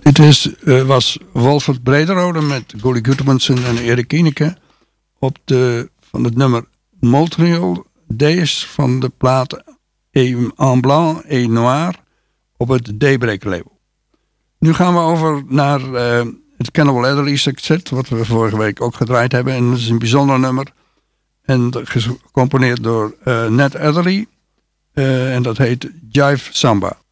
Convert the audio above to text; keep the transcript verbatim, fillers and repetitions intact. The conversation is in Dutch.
Dit is, uh, was Wolfert Brederode met Gully Gudmundsson en Erik Kieneke op de, van het nummer Montreal Days van de plaat En Blanc et Noir op het Daybreak label. Nu gaan we over naar uh, het Cannibal Adderley Sextet, wat we vorige week ook gedraaid hebben. En dat is een bijzonder nummer. En gecomponeerd door uh, Ned Adderley. Uh, en dat heet Jive Samba.